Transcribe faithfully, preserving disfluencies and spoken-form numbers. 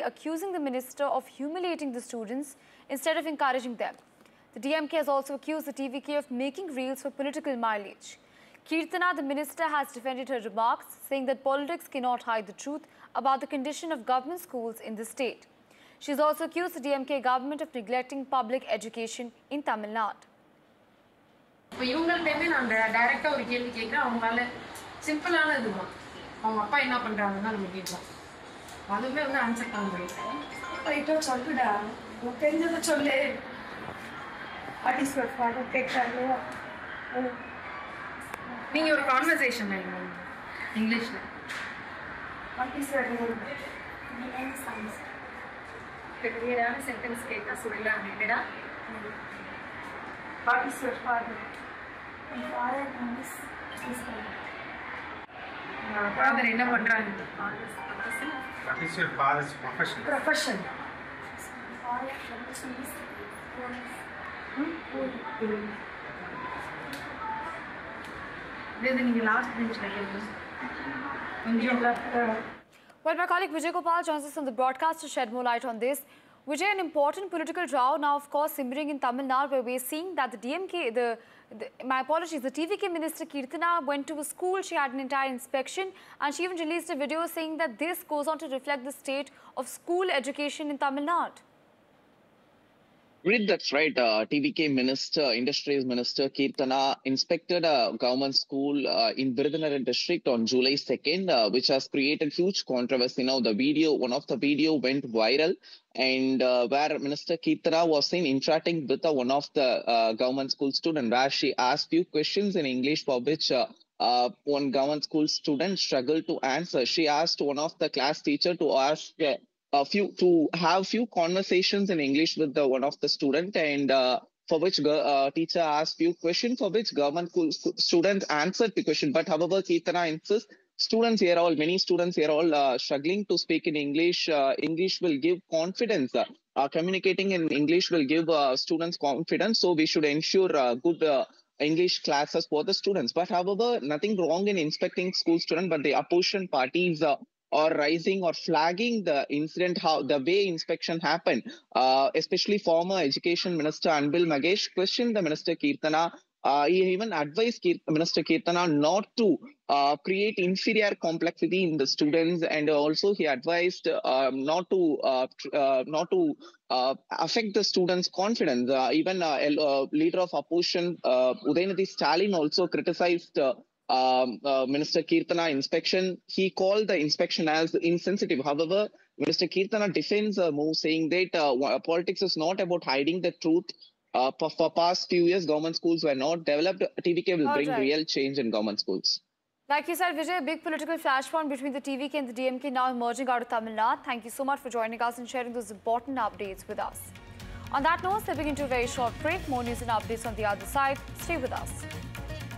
accusing the minister of humiliating the students instead of encouraging them. The D M K has also accused the T V K of making reels for political mileage. Keerthana, the minister, has defended her remarks, saying that politics cannot hide the truth about the condition of government schools in the state. She has also accused the D M K government of neglecting public education in Tamil Nadu. இவங்கள்ட்டேமே நான் டைரக்டா ஒரு கேள்வி கேட்கிறேன். அவங்களால சிம்பிளான இதுதான் அவங்க அப்பா என்ன பண்றாங்கன்னா நம்ம கேட்கலாம். அதுவுமே வந்து ஆன்சர் பண்ண முடியும். ரைட்டா சொல்லுடா, உனக்கு தெரிஞ்சதை சொல்லு. பார்ட்டிசிபேட் பண்ண கேட்கறாங்க. நீங்க ஒரு கான்வர்சேஷன் வைங்க இங்கிலீஷ்ல. பார்ட்டிசிபேட் பண்ணுங்க. நீங்க சயின்ஸ் கிளியரான சென்டென்ஸ் கேட்டா சொல்லலாம் இல்லடா. Participate father. My father is father என்ன பண்றாங்க? Participate father's profession. Profession. Father profession is இது நீங்க லாஸ்ட் பெஞ்ச்ல கேளுங்க. Well, my colleague Vijay Gopal joins us on the broadcast to shed more light on this. Vijay, an important political row now, of course, simmering in Tamil Nadu, where we're seeing that the D M K, the, the my apologies, the T V K minister Keerthana went to a school. She had an entire inspection, and she even released a video saying that this goes on to reflect the state of school education in Tamil Nadu. Read that's right. Uh, T V K minister, industries minister Keerthana inspected a government school uh, in Virudhunagar district on July second, uh, which has created huge controversy. Now, the video, one of the video went viral, and uh, where Minister Keerthana was seen interacting with uh, one of the uh, government school student, where she asked few questions in English, for which uh, uh, one government school student struggled to answer. She asked one of the class teacher to ask. Uh, A few to have few conversations in English with the one of the student, and uh, for which uh, teacher asked few questions, for which government students answered the question. But however, Keerthana insists students here all many students here all uh, struggling to speak in English. Uh, English will give confidence. Uh, uh, communicating in English will give uh, students confidence. So we should ensure uh, good. Uh, English classes for the students. But however, nothing wrong in inspecting school students, but the opposition parties uh, or rising or flagging the incident, how the way inspection happened, uh, especially former education minister Anbil Magesh questioned the minister Keerthana. Uh, he even advised Keer Minister Keerthana not to uh, create inferior complexity in the students, and also he advised uh, not to uh, uh, not to uh, affect the students' confidence. Uh, even uh, uh, leader of opposition uh, Udayanidhi Stalin also criticized. Uh, Um, uh, Minister Keerthana inspection. He called the inspection as insensitive. However, Minister Keerthana defends a move, saying that uh, politics is not about hiding the truth. Uh, for, for past few years, government schools were not developed. T V K will All bring right. real change in government schools. Like you said, Vijay, a big political flashpoint between the T V K and the D M K now emerging out of Tamil Nadu. Thank you so much for joining us and sharing those important updates with us. On that note, stepping into a very short break. More news and updates on the other side. Stay with us.